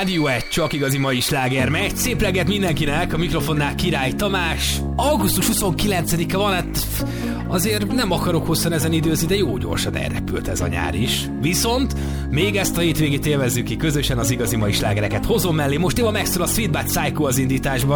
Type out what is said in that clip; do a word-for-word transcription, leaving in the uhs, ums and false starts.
Rádió egy csak igazi mai sláger megy. Szép reggelt mindenkinek, a mikrofonnál Király Tamás. augusztus huszonkilencedike van, hát azért nem akarok hosszan ezen időzni, de jó gyorsan elrepült ez a nyár is. Viszont még ezt a hétvégét élvezzük ki közösen, az igazi mai slágereket hozom mellé. Most Eva Max-től a Sweet But Psycho az indításban.